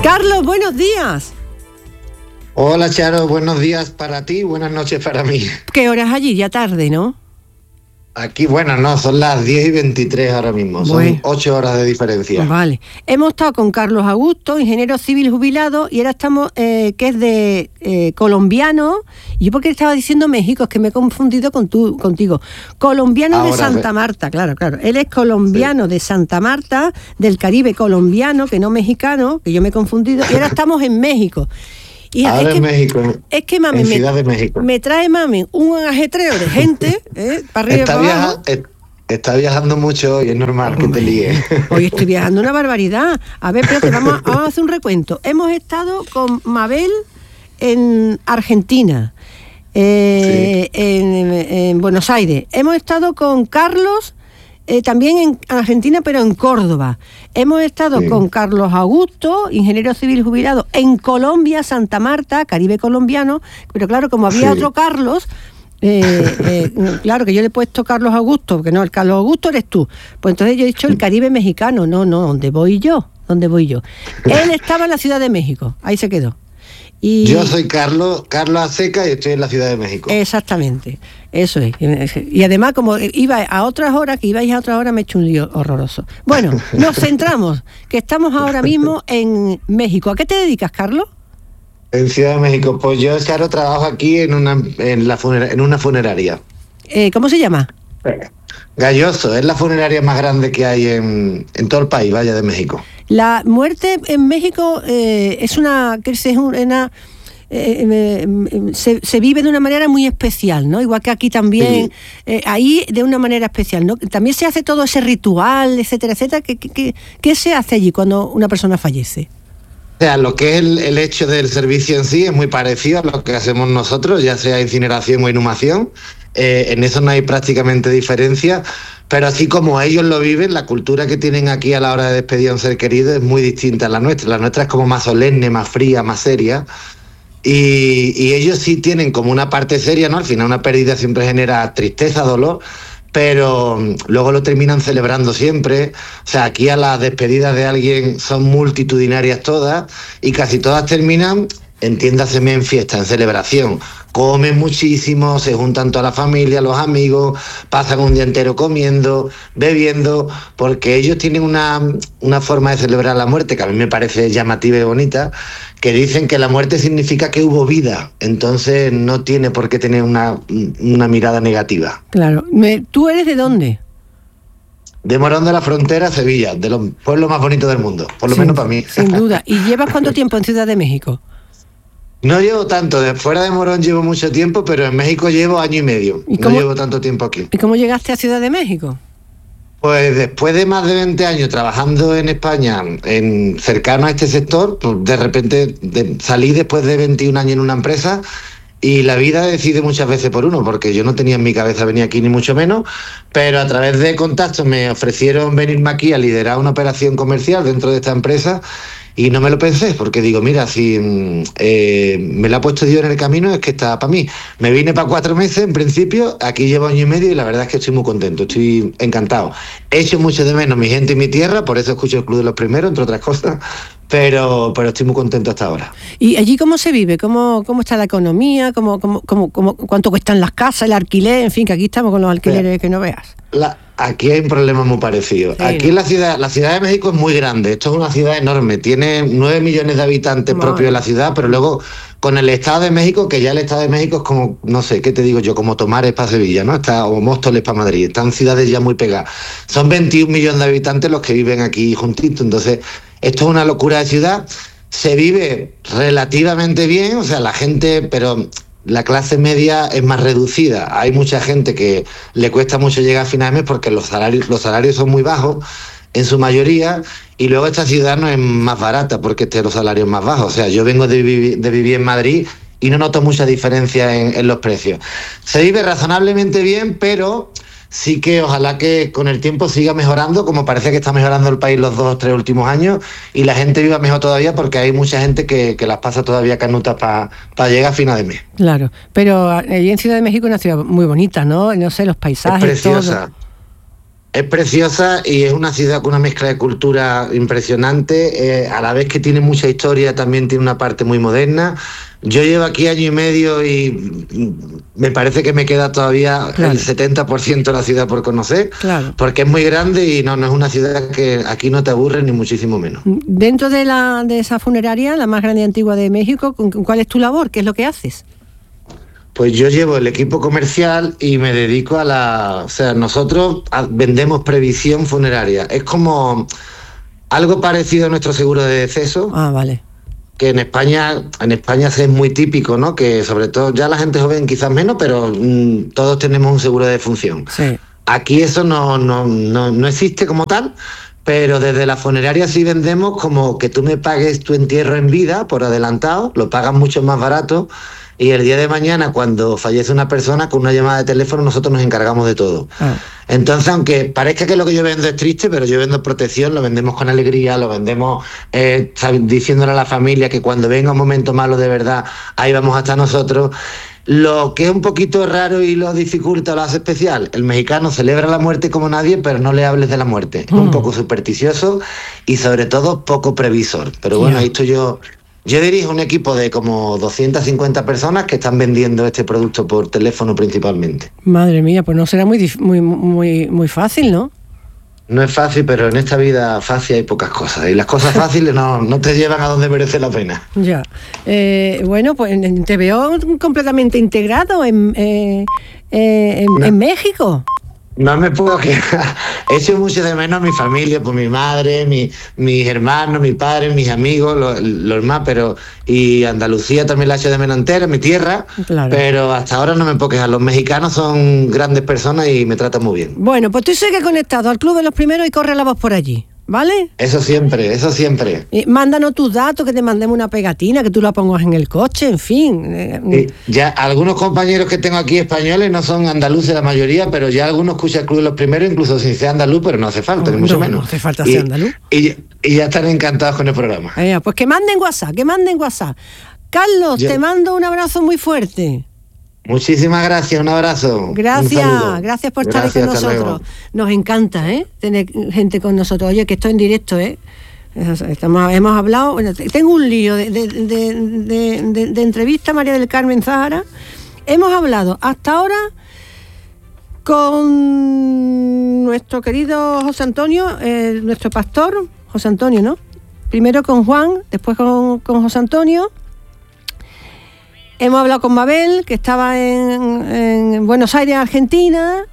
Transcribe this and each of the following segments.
Carlos, buenos días. Hola Charo, buenos días para ti, buenas noches para mí. ¿Qué hora es allí? Ya tarde, ¿no? Aquí, bueno, no, son las 10:23 ahora mismo, son 8 horas de diferencia. Vale. Hemos estado con Carlos Augusto, ingeniero civil jubilado, y ahora estamos, que es de colombiano. Y yo porque estaba diciendo México, es que me he confundido contigo. Colombiano ahora, de Santa Marta, claro. Él es colombiano de Santa Marta, del Caribe colombiano, que no mexicano, que yo me he confundido, y ahora estamos en México. Y ahora en México, mami, en Ciudad de México. Me trae mami un ajetreo de gente, para arriba y para abajo. Está viajando mucho y es normal que te líe. Hoy estoy viajando una barbaridad. A ver, espérate, vamos a hacer un recuento. Hemos estado con Mabel en Argentina, en Buenos Aires. Hemos estado con Carlos también en Argentina, pero en Córdoba. Hemos estado con Carlos Augusto, ingeniero civil jubilado, en Colombia, Santa Marta, Caribe colombiano, pero claro, como había otro Carlos, claro que yo le he puesto Carlos Augusto, porque no, el Carlos Augusto eres tú. Pues entonces yo he dicho el Caribe mexicano, no, ¿dónde voy yo? Él estaba en la Ciudad de México, ahí se quedó. Y yo soy Carlos Aseca y estoy en la Ciudad de México. Exactamente, eso es. Y además, como ibais a otras horas, me he hecho un lío horroroso. Bueno, nos centramos, que estamos ahora mismo en México. ¿A qué te dedicas, Carlos? En Ciudad de México, pues yo, Charo, trabajo aquí en una funeraria. ¿Cómo se llama? Galloso, es la funeraria más grande que hay en todo el país, vaya, de México. La muerte en México se vive de una manera muy especial, ¿no? Igual que aquí también, ahí de una manera especial, ¿no? También se hace todo ese ritual, etcétera. ¿Qué se hace allí cuando una persona fallece? O sea, lo que es el hecho del servicio en sí es muy parecido a lo que hacemos nosotros, ya sea incineración o inhumación. En eso no hay prácticamente diferencia, pero así como ellos lo viven, la cultura que tienen aquí a la hora de despedir a un ser querido es muy distinta a la nuestra. La nuestra es como más solemne, más fría, más seria. Y ellos sí tienen como una parte seria, ¿no? Al final una pérdida siempre genera tristeza, dolor, pero luego lo terminan celebrando siempre. O sea, aquí a las despedidas de alguien son multitudinarias todas y casi todas terminan, entiéndaseme, en fiesta, en celebración. Comen muchísimo, se juntan toda la familia, los amigos, pasan un día entero comiendo, bebiendo, porque ellos tienen una forma de celebrar la muerte que a mí me parece llamativa y bonita, que dicen que la muerte significa que hubo vida, entonces no tiene por qué tener una mirada negativa. Claro. ¿Tú eres de dónde? De Morón de la Frontera, Sevilla, de los pueblos más bonitos del mundo, por lo menos para mí. Sin duda. ¿Y llevas cuánto tiempo en Ciudad de México? No llevo tanto, fuera de Morón llevo mucho tiempo, pero en México llevo 1 año y medio. No llevo tanto tiempo aquí. ¿Y cómo llegaste a Ciudad de México? Pues después de más de 20 años trabajando en España, cercano a este sector, pues de repente salí después de 21 años en una empresa y la vida decide muchas veces por uno, porque yo no tenía en mi cabeza venir aquí ni mucho menos, pero a través de contactos me ofrecieron venirme aquí a liderar una operación comercial dentro de esta empresa. Y no me lo pensé, porque digo, mira, si me la ha puesto Dios en el camino, es que está para mí. Me vine para 4 meses, en principio, aquí llevo 1 año y medio y la verdad es que estoy muy contento, estoy encantado. He hecho mucho de menos mi gente y mi tierra, por eso escucho el Club de los Primeros, entre otras cosas, pero estoy muy contento hasta ahora. ¿Y allí cómo se vive? ¿Cómo está la economía? ¿Cuánto cuestan las casas, el alquiler? En fin, que aquí estamos con los alquileres que no veas. Aquí hay un problema muy parecido. Sí. Aquí en la Ciudad de México es muy grande. Esto es una ciudad enorme. Tiene 9 millones de habitantes propios de la ciudad, pero luego con el Estado de México, que ya el Estado de México es como, no sé, ¿qué te digo yo? Como Tomares para Sevilla, ¿no? O Móstoles para Madrid. Están ciudades ya muy pegadas. Son 21 millones de habitantes los que viven aquí juntitos. Entonces, esto es una locura de ciudad. Se vive relativamente bien, o sea, la gente, pero la clase media es más reducida. Hay mucha gente que le cuesta mucho llegar a final de mes porque los salarios son muy bajos en su mayoría, y luego esta ciudad no es más barata porque los salarios más bajos. O sea, yo vengo de vivir en Madrid y no noto mucha diferencia en los precios. Se vive razonablemente bien, pero sí que ojalá que con el tiempo siga mejorando, como parece que está mejorando el país los 2 o 3 últimos años, y la gente viva mejor todavía, porque hay mucha gente que las pasa todavía canutas para llegar a final de mes. Claro, pero allí en Ciudad de México es una ciudad muy bonita, ¿no? No sé, los paisajes. Es preciosa. Todo. Es preciosa y es una ciudad con una mezcla de cultura impresionante, a la vez que tiene mucha historia, también tiene una parte muy moderna. Yo llevo aquí año y medio y me parece que me queda todavía el 70% de la ciudad por conocer, porque es muy grande y no es una ciudad que aquí no te aburre ni muchísimo menos. Dentro de esa funeraria, la más grande y antigua de México, ¿cuál es tu labor? ¿Qué es lo que haces? Pues yo llevo el equipo comercial y me dedico o sea, nosotros vendemos previsión funeraria. Es como algo parecido a nuestro seguro de deceso. Ah, vale. Que en España es muy típico, ¿no? Que sobre todo ya la gente joven quizás menos, pero todos tenemos un seguro de defunción. Sí. Aquí eso no existe como tal, pero desde la funeraria sí vendemos como que tú me pagues tu entierro en vida por adelantado, lo pagas mucho más barato. Y el día de mañana, cuando fallece una persona, con una llamada de teléfono nosotros nos encargamos de todo. Entonces, aunque parezca que lo que yo vendo es triste, pero yo vendo protección, lo vendemos con alegría, lo vendemos diciéndole a la familia que cuando venga un momento malo de verdad, ahí vamos a estar nosotros. Lo que es un poquito raro y lo dificulta, lo hace especial, el mexicano celebra la muerte como nadie, pero no le hables de la muerte. Es un poco supersticioso y sobre todo poco previsor. Pero bueno, ahí estoy yo. Yo dirijo un equipo de como 250 personas que están vendiendo este producto por teléfono principalmente. Madre mía, pues no será muy fácil, ¿no? No es fácil, pero en esta vida fácil hay pocas cosas. Y las cosas fáciles no te llevan a donde merece la pena. Ya. Bueno, pues te veo completamente integrado en México. No me puedo quejar. Echo mucho de menos a mi familia, pues mi madre, mis hermanos, mi padre, mis amigos, los más, pero y Andalucía también la echo de menos entera, mi tierra, pero hasta ahora no me puedo quejar. Los mexicanos son grandes personas y me tratan muy bien. Bueno, pues tú sigue conectado al Club de los Primeros y corre la voz por allí, ¿vale? Eso siempre. Mándanos tus datos, que te mandemos una pegatina, que tú la pongas en el coche, en fin. Ya algunos compañeros que tengo aquí españoles no son andaluces la mayoría, pero ya algunos escuchan el Club de los Primeros, incluso sin ser andaluz, pero no hace falta, ni mucho menos. No hace falta ser andaluz. Y ya están encantados con el programa. Pues que manden WhatsApp. Carlos, te mando un abrazo muy fuerte. Muchísimas gracias, un abrazo. Gracias por estar aquí con nosotros. Nos encanta, tener gente con nosotros. Oye, que estoy en directo, hemos hablado, bueno, tengo un lío de entrevista a María del Carmen Zahara. Hemos hablado hasta ahora con nuestro querido José Antonio, nuestro pastor, José Antonio, ¿no? Primero con Juan, después con José Antonio. Hemos hablado con Mabel, que estaba en Buenos Aires, Argentina.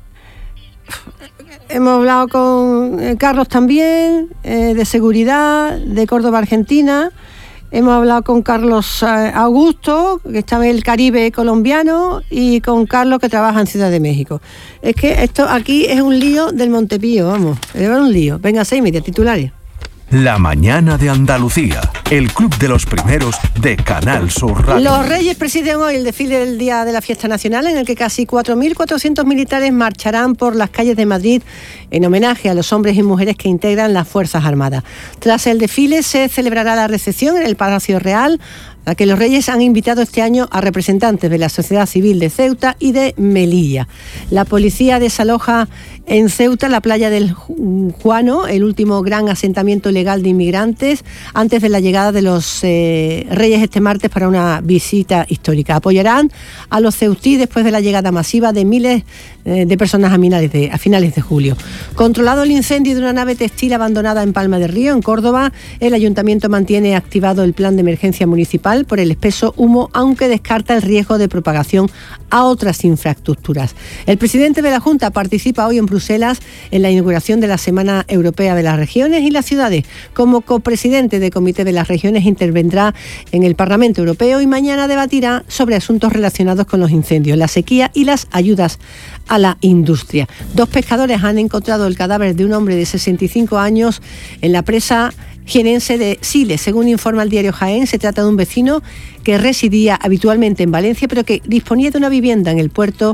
Hemos hablado con Carlos también, de seguridad, de Córdoba, Argentina. Hemos hablado con Carlos Augusto, que está en el Caribe colombiano, y con Carlos, que trabaja en Ciudad de México. Es que esto aquí es un lío del Montepío, vamos, es un lío. Venga, 6 media, titulares. La mañana de Andalucía, el Club de los Primeros de Canal Sur Radio. Los Reyes presiden hoy el desfile del Día de la Fiesta Nacional, en el que casi 4.400 militares marcharán por las calles de Madrid en homenaje a los hombres y mujeres que integran las Fuerzas Armadas. Tras el desfile se celebrará la recepción en el Palacio Real, a que los Reyes han invitado este año a representantes de la sociedad civil de Ceuta y de Melilla. La policía desaloja en Ceuta la playa del Juano, el último gran asentamiento legal de inmigrantes, antes de la llegada de los Reyes este martes para una visita histórica. Apoyarán a los ceutí después de la llegada masiva de miles de personas a finales de julio. Controlado el incendio de una nave textil abandonada en Palma del Río, en Córdoba, el ayuntamiento mantiene activado el plan de emergencia municipal por el espeso humo, aunque descarta el riesgo de propagación a otras infraestructuras. El presidente de la Junta participa hoy en Bruselas en la inauguración de la Semana Europea de las Regiones y las Ciudades. Como copresidente del Comité de las Regiones intervendrá en el Parlamento Europeo y mañana debatirá sobre asuntos relacionados con los incendios, la sequía y las ayudas a la industria. 2 pescadores han encontrado el cadáver de un hombre de 65 años en la presa jienense de Siles. Según informa el diario Jaén, se trata de un vecino que residía habitualmente en Valencia, pero que disponía de una vivienda en el pueblo,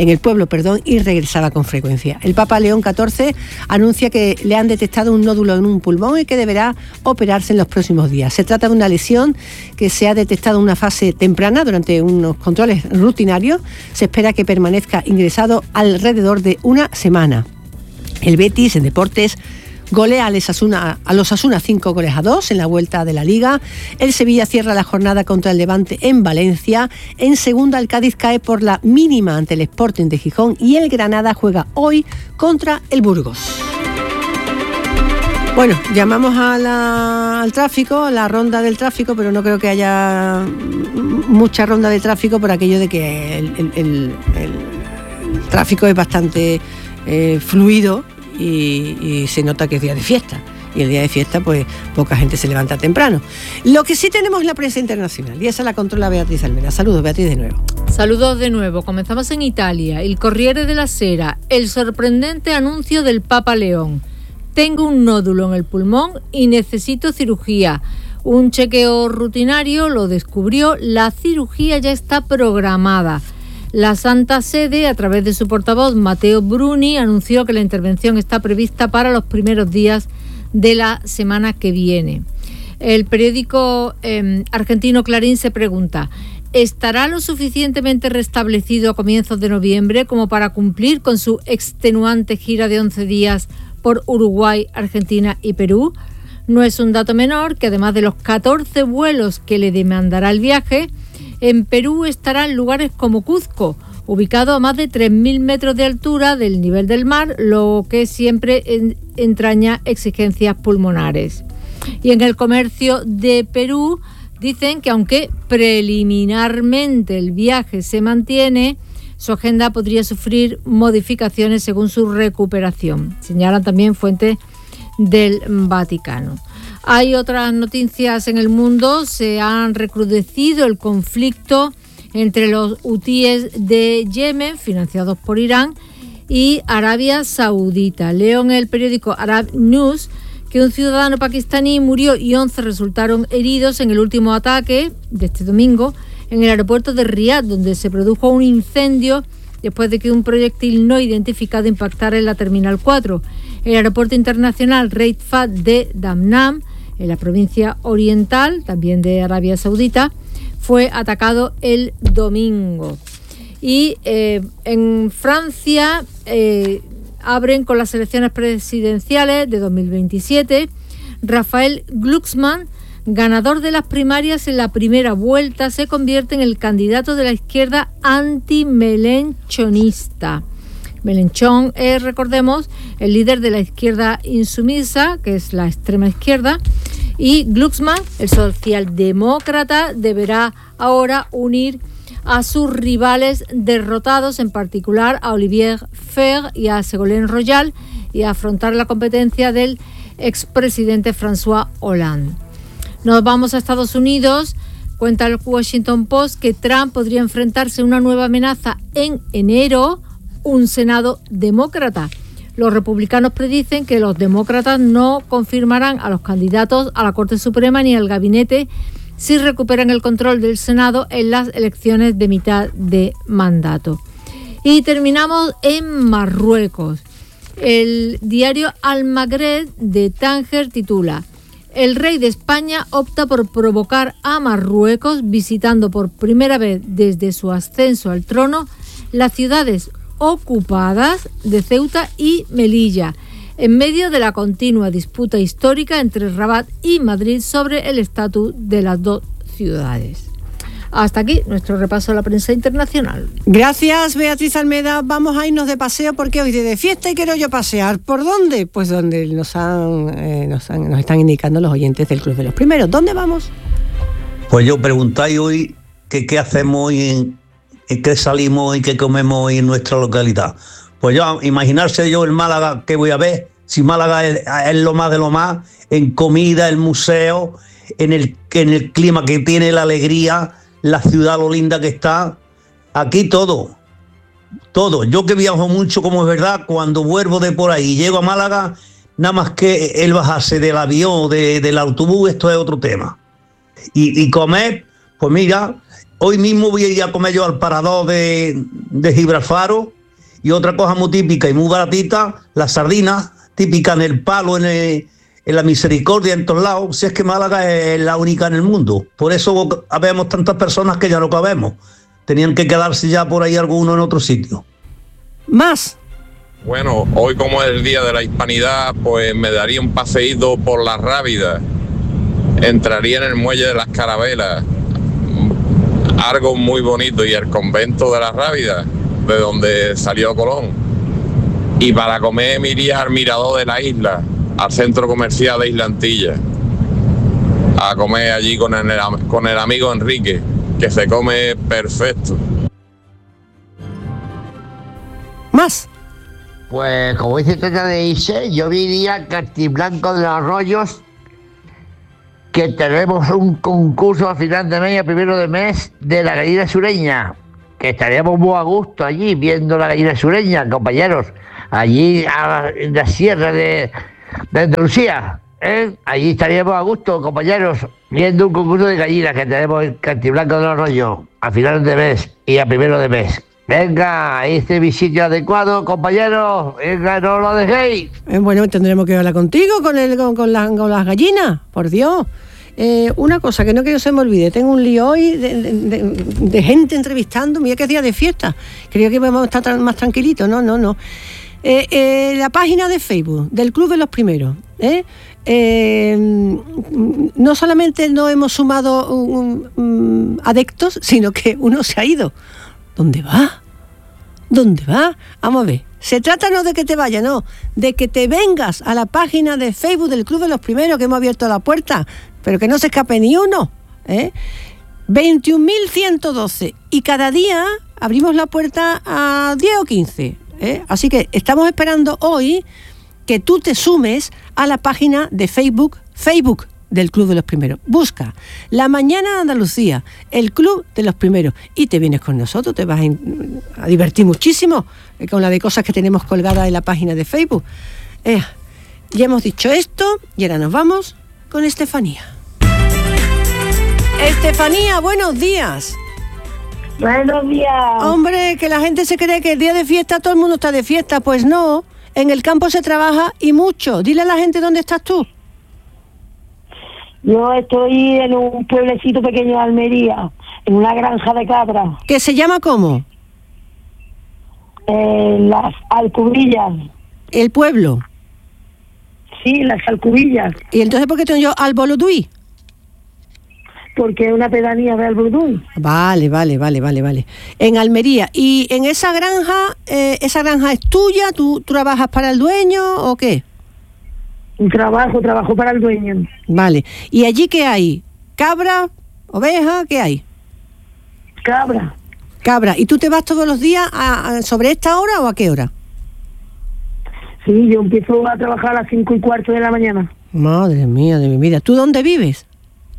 y regresaba con frecuencia. El Papa León XIV anuncia que le han detectado un nódulo en un pulmón y que deberá operarse en los próximos días. Se trata de una lesión que se ha detectado en una fase temprana durante unos controles rutinarios. Se espera que permanezca ingresado alrededor de una semana. El Betis, en deportes, golea a los Osasuna 5-2 en la vuelta de la Liga. El Sevilla cierra la jornada contra el Levante en Valencia. En segunda, el Cádiz cae por la mínima ante el Sporting de Gijón y el Granada juega hoy contra el Burgos. Bueno, llamamos al tráfico, a la ronda del tráfico, pero no creo que haya mucha ronda de tráfico por aquello de que el tráfico es bastante fluido y se nota que es día de fiesta. Y el día de fiesta, pues, poca gente se levanta temprano. Lo que sí tenemos es la prensa internacional, y esa la controla Beatriz Almeda. Saludos, Beatriz, de nuevo. Saludos de nuevo. Comenzamos en Italia. El Corriere della Sera. El sorprendente anuncio del Papa León. Tengo un nódulo en el pulmón y necesito cirugía. Un chequeo rutinario lo descubrió. La cirugía ya está programada. La Santa Sede, a través de su portavoz Matteo Bruni, anunció que la intervención está prevista para los primeros días de la semana que viene. El periódico argentino Clarín se pregunta: ¿estará lo suficientemente restablecido a comienzos de noviembre como para cumplir con su extenuante gira de 11 días por Uruguay, Argentina y Perú? No es un dato menor que, además de los 14 vuelos que le demandará el viaje, en Perú estarán lugares como Cuzco, ubicado a más de 3.000 metros de altura del nivel del mar, lo que siempre entraña exigencias pulmonares. Y en el Comercio de Perú dicen que, aunque preliminarmente el viaje se mantiene, su agenda podría sufrir modificaciones según su recuperación. Señalan también fuentes del Vaticano. Hay otras noticias en el mundo. Se han recrudecido el conflicto entre los hutíes de Yemen, financiados por Irán, y Arabia Saudita. Leo en el periódico Arab News que un ciudadano pakistaní murió y 11 resultaron heridos en el último ataque de este domingo en el aeropuerto de Riad, donde se produjo un incendio después de que un proyectil no identificado impactara en la Terminal 4. El aeropuerto internacional Reid Fahd de Damnam, en la provincia oriental, también de Arabia Saudita, fue atacado el domingo. Y en Francia abren con las elecciones presidenciales de 2027. Raphael Glucksmann, ganador de las primarias en la primera vuelta, se convierte en el candidato de la izquierda anti-melenchonista. Mélenchon es, recordemos, el líder de la izquierda insumisa, que es la extrema izquierda, y Glucksmann, el socialdemócrata, deberá ahora unir a sus rivales derrotados, en particular a Olivier Faure y a Ségolène Royal, y a afrontar la competencia del expresidente François Hollande. Nos vamos a Estados Unidos. Cuenta el Washington Post que Trump podría enfrentarse a una nueva amenaza en enero, un Senado demócrata. Los republicanos predicen que los demócratas no confirmarán a los candidatos a la Corte Suprema ni al gabinete si recuperan el control del Senado en las elecciones de mitad de mandato. Y terminamos en Marruecos. El diario Al-Maghreb de Tánger titula: el rey de España opta por provocar a Marruecos visitando por primera vez desde su ascenso al trono las ciudades ocupadas de Ceuta y Melilla, en medio de la continua disputa histórica entre Rabat y Madrid sobre el estatus de las dos ciudades. Hasta aquí nuestro repaso a la prensa internacional. Gracias, Beatriz Almeda. Vamos a irnos de paseo porque hoy de fiesta y quiero yo pasear. ¿Por dónde? Pues donde nos están indicando los oyentes del Club de los Primeros. ¿Dónde vamos? Pues yo preguntáis hoy qué hacemos hoy, en qué salimos y qué comemos hoy en nuestra localidad. Pues yo, imaginarse yo el Málaga que voy a ver, si Málaga es lo más de lo más, en comida, el museo, en el clima que tiene, la alegría, la ciudad, lo linda que está. Aquí todo. Yo que viajo mucho, como es verdad, cuando vuelvo de por ahí y llego a Málaga, nada más que el bajarse del avión o del autobús, esto es otro tema. Y comer, pues mira, hoy mismo voy a ir a comer yo al parador de Gibraltar. Y otra cosa muy típica y muy baratita, las sardinas, típicas en el Palo, en la Misericordia, en todos lados. Si es que Málaga es la única en el mundo. Por eso habemos tantas personas que ya no cabemos. Tenían que quedarse ya por ahí algunos en otro sitio. Más. Bueno, hoy como es el Día de la Hispanidad, pues me daría un paseíto por las Rábidas. Entraría en el Muelle de las Carabelas, algo muy bonito, y el convento de las Rábidas, de donde salió Colón. Y para comer me iría al mirador de la isla, al centro comercial de Isla Antilla, a comer allí con el amigo Enrique, que se come perfecto. Más. Pues como dice Tata de Ise, yo iría a Castiblanco de los Arroyos, que tenemos un concurso a final de mes y a primero de mes de la gallina sureña, que estaríamos muy a gusto allí viendo la gallina sureña, compañeros, allí en la sierra de Andalucía, allí estaríamos a gusto, compañeros, viendo un concurso de gallinas que tenemos en Castiblanco de los Arroyos a final de mes y a primero de mes. Venga, este es mi sitio adecuado, compañeros. Venga, no lo dejéis. Bueno, tendremos que hablar contigo con las gallinas, por Dios. Una cosa que no quiero que se me olvide. Tengo un lío hoy de gente entrevistando. Mira que es día de fiesta. Creía que íbamos a estar más tranquilitos. No. La página de Facebook del Club de los Primeros. No solamente no hemos sumado adeptos, sino que uno se ha ido. ¿Dónde va? Vamos a ver. Se trata no de que te vayas, no, de que te vengas a la página de Facebook del Club de los Primeros, que hemos abierto la puerta, pero que no se escape ni uno. 21.112. Y cada día abrimos la puerta a 10 o 15. Así que estamos esperando hoy que tú te sumes a la página de Facebook del Club de los Primeros. Busca La Mañana de Andalucía, el Club de los Primeros, y te vienes con nosotros. Te vas a divertir muchísimo con la de cosas que tenemos colgadas en la página de Facebook. Ya hemos dicho esto y ahora nos vamos con Estefanía. Estefanía, buenos días. Buenos días. Hombre, que la gente se cree que el día de fiesta todo el mundo está de fiesta. Pues no, en el campo se trabaja y mucho. Dile a la gente dónde estás tú. Yo estoy en un pueblecito pequeño de Almería, en una granja de cabras. ¿Que se llama cómo? Las Alcubillas. ¿El pueblo? Sí, las Alcubillas. ¿Y entonces por qué tengo yo Alboloduí? Porque es una pedanía de Alboloduí. Vale. En Almería. ¿Y en esa granja es tuya? ¿Tú trabajas para el dueño o qué? Trabajo para el dueño. Vale. ¿Y allí qué hay? ¿Cabra? ¿Oveja? ¿Qué hay? Cabra. ¿Y tú te vas todos los días sobre esta hora o a qué hora? Sí, yo empiezo a trabajar a las 5:15 de la mañana. Madre mía de mi vida. ¿Tú dónde vives?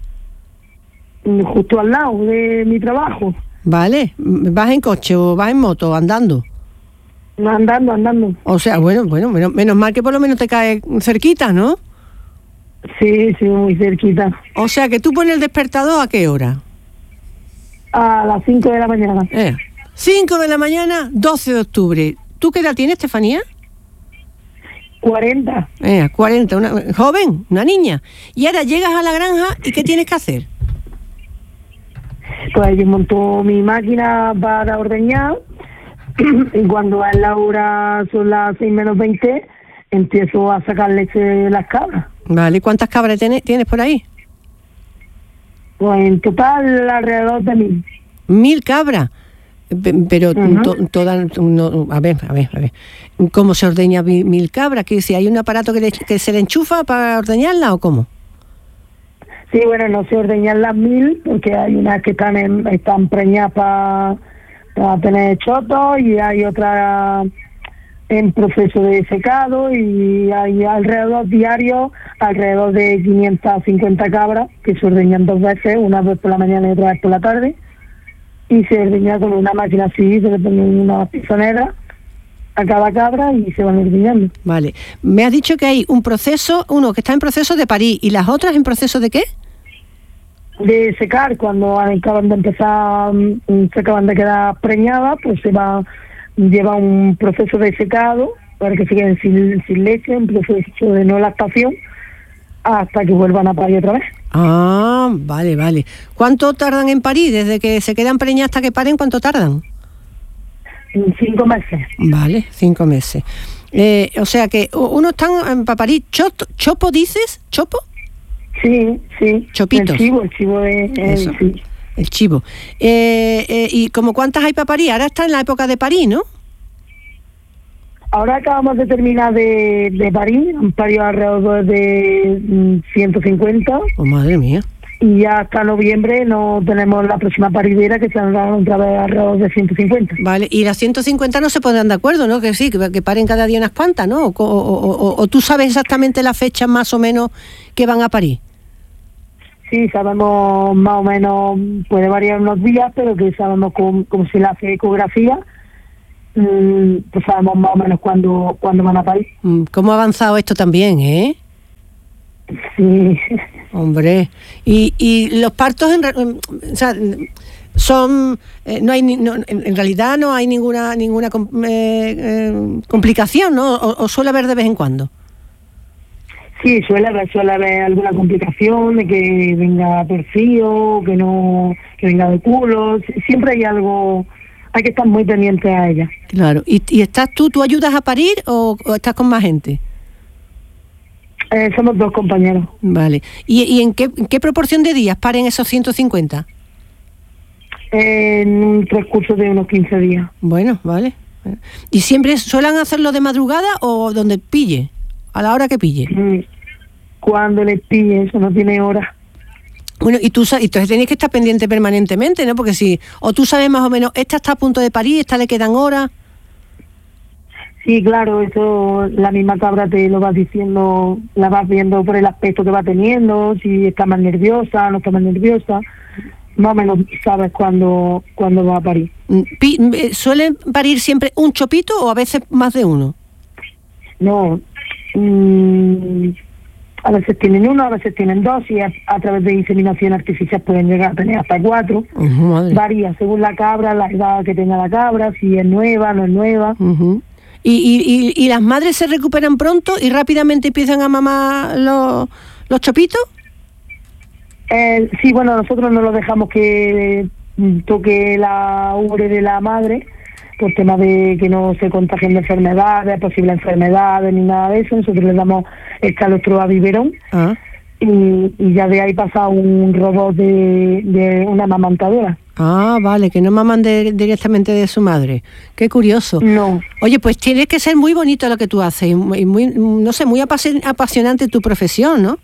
Justo al lado de mi trabajo. Vale. ¿Vas en coche o vas en moto, andando? Andando. O sea, bueno, menos mal que por lo menos te cae cerquita, ¿no? Sí, muy cerquita. O sea, que tú pones el despertador ¿a qué hora? A las 5 de la mañana. 5 de la mañana, 12 de octubre. ¿Tú qué edad tienes, Estefanía? 40. 40, una joven, una niña. Y ahora llegas a la granja y ¿qué tienes que hacer? Pues yo monto mi máquina para ordeñar. Y cuando es la hora, son las 6:20, empiezo a sacar leche de las cabras. Vale, ¿cuántas cabras tienes por ahí? Pues en total alrededor de 1.000. 1.000 cabras. Pero todas, no, a ver. ¿Cómo se ordeña 1.000 cabras? ¿Que si hay un aparato que se le enchufa para ordeñarla o cómo? Sí, bueno, no se ordeñan las 1.000 porque hay unas que están preñadas para tener chotos y hay otras en proceso de secado y hay alrededor de 550 cabras que se ordeñan 2 veces, una vez por la mañana y otra vez por la tarde, y se ordeña con una máquina así, se le pone una pizonera a cada cabra y se van ordeñando. Vale, me has dicho que hay un proceso, uno que está en proceso de parir y las otras en proceso de ¿qué? De secar. Cuando acaban de empezar, se acaban de quedar preñadas, pues lleva un proceso de secado para que se queden sin leche, un proceso de no lactación, hasta que vuelvan a parir otra vez. Ah, vale. ¿Cuánto tardan en parir? Desde que se quedan preñadas hasta que paren, ¿cuánto tardan? 5 meses. Vale, 5 meses. O sea que uno está para parir. ¿Chopo dices? ¿Chopo? Sí. Chopitos. El chivo es sí. El chivo. ¿Y como cuántas hay para parir? Ahora está en la época de parir, ¿no? Ahora acabamos de terminar de parir. Han parido alrededor de 150. Oh, madre mía. Y ya hasta noviembre no tenemos la próxima paridera, que se han dado otra vez alrededor de 150. Vale, y las 150 no se pondrán de acuerdo, ¿no? Que sí, que paren cada día unas cuantas, ¿no? O tú sabes exactamente la fecha más o menos que van a parir. Sí, sabemos más o menos, puede variar unos días, pero que sabemos como se le hace ecografía, pues sabemos más o menos cuándo van a parir. ¿Cómo ha avanzado esto también, Sí. Hombre, y los partos o sea, son no hay en realidad no hay ninguna complicación, ¿no? O suele haber de vez en cuando. Sí, suele haber alguna complicación de que venga torcido, que venga de culo. Siempre hay algo, hay que estar muy pendiente a ella. Claro. ¿Y estás tú ayudas a parir o estás con más gente? Somos 2 compañeros. Vale. ¿Y en qué proporción de días paren esos 150? En un transcurso de unos 15 días. Bueno, vale. ¿Y siempre suelen hacerlo de madrugada o donde pille? A la hora que pille. Cuando les pille, eso no tiene hora. Bueno, y entonces tenéis que estar pendiente permanentemente, ¿no? Porque o tú sabes más o menos, esta está a punto de parir, esta le quedan horas. Sí, claro, eso la misma cabra te lo vas diciendo, la vas viendo por el aspecto que va teniendo, si está más nerviosa, no está más nerviosa, más o menos sabes cuándo va a parir. ¿Suelen parir siempre un chopito o a veces más de uno? No, a veces tienen 1, a veces tienen 2 y a través de inseminación artificial pueden llegar a tener hasta 4. Varía según la cabra, la edad que tenga la cabra, si es nueva, no es nueva. ¿Y las madres se recuperan pronto y rápidamente empiezan a mamar los chopitos? Sí, bueno, nosotros no lo dejamos que toque la ubre de la madre por tema de que no se contagien de enfermedades, posibles enfermedades ni nada de eso. Nosotros le damos el calostro a biberón y ya de ahí pasa un robot de una amamantadora. Ah, vale, que no maman directamente de su madre. Qué curioso. No. Oye, pues tiene que ser muy bonito lo que tú haces y muy, no sé, muy apasionante tu profesión, ¿no?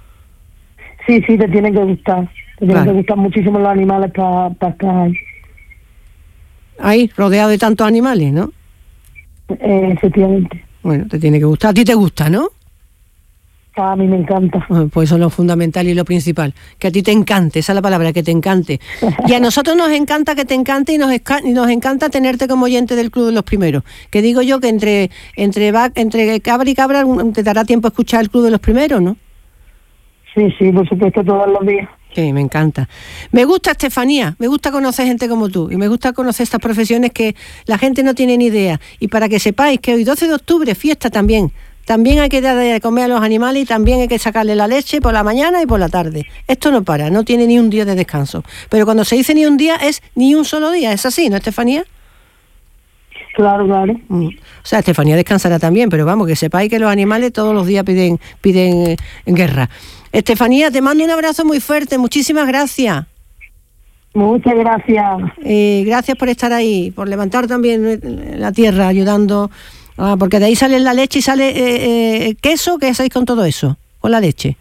Sí, te tiene que gustar. Te tienen que gustar muchísimo los animales para estar ahí. Ahí, rodeado de tantos animales, ¿no? Efectivamente. Bueno, te tiene que gustar. A ti te gusta, ¿no? A mí me encanta. Pues eso es lo fundamental y lo principal. Que a ti te encante, esa es la palabra, que te encante. Y a nosotros nos encanta que te encante y nos encanta tenerte como oyente del Club de los Primeros. Que digo yo que entre cabra y cabra te dará tiempo a escuchar el Club de los Primeros, ¿no? Sí, por supuesto, todos los días. Sí, me encanta. Me gusta, Estefanía, me gusta conocer gente como tú y me gusta conocer estas profesiones que la gente no tiene ni idea. Y para que sepáis que hoy 12 de octubre, fiesta también. También hay que dar de comer a los animales y también hay que sacarle la leche por la mañana y por la tarde. Esto no para, no tiene ni un día de descanso. Pero cuando se dice ni un día, es ni un solo día. ¿Es así, no, Estefanía? Claro. O sea, Estefanía descansará también, pero vamos, que sepáis que los animales todos los días piden guerra. Estefanía, te mando un abrazo muy fuerte. Muchísimas gracias. Muchas gracias. Gracias por estar ahí, por levantar también la tierra, ayudando... porque de ahí sale la leche y sale queso. ¿Qué hacéis con todo eso? ¿Con la leche?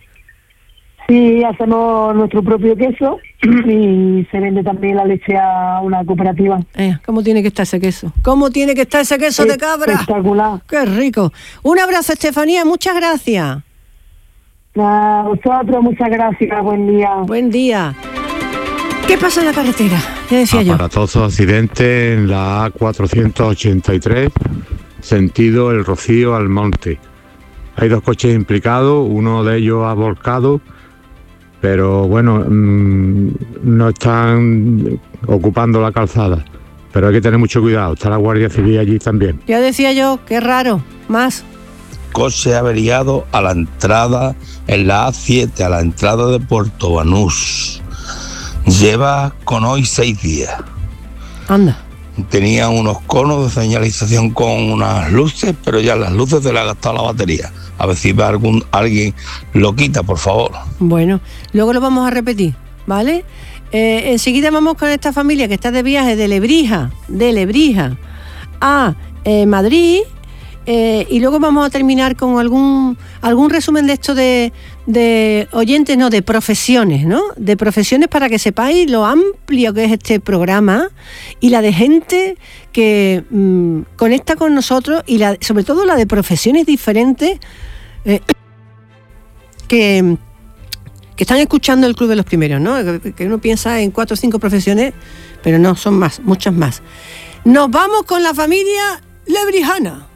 Sí, hacemos nuestro propio queso y se vende también la leche a una cooperativa. ¿Cómo tiene que estar ese queso? ¿Cómo tiene que estar ese queso de cabra? Espectacular. ¡Qué rico! Un abrazo, Estefanía, muchas gracias. A vosotros, muchas gracias, buen día. Buen día. ¿Qué pasa en la carretera? Ya decía yo. Aparatoso accidente en la A483, sentido El Rocío al Monte. Hay 2 coches implicados, uno de ellos ha volcado, pero bueno, no están ocupando la calzada. Pero hay que tener mucho cuidado, está la Guardia Civil allí también. Ya decía yo, qué raro, más. Coche averiado a la entrada, en la A7, a la entrada de Puerto Banús. Lleva con hoy 6 días. Anda. tenía unos conos de señalización con unas luces, pero ya las luces se le ha gastado la batería. A ver si va alguien lo quita, por favor. Bueno, luego lo vamos a repetir, ¿vale? Enseguida vamos con esta familia que está de viaje de Lebrija a Madrid, y luego vamos a terminar con algún resumen de esto de oyentes, no, de profesiones, ¿no? De profesiones, para que sepáis lo amplio que es este programa y la de gente que conecta con nosotros, y sobre todo la de profesiones diferentes que están escuchando el Club de los Primeros, ¿no? Que uno piensa en 4 o 5 profesiones, pero no, son más, muchas más. Nos vamos con la familia lebrijana.